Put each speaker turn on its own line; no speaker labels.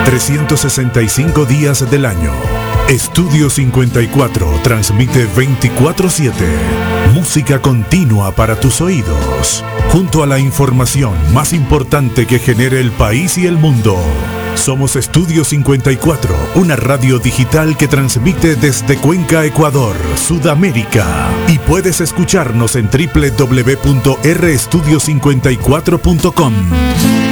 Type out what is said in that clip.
365 días del año. Estudio 54 transmite 24/7. Música continua para tus oídos, junto a la información más importante que genere el país y el mundo. Somos Estudio 54, una radio digital que transmite desde Cuenca, Ecuador, Sudamérica. Y puedes escucharnos en www.restudio54.com.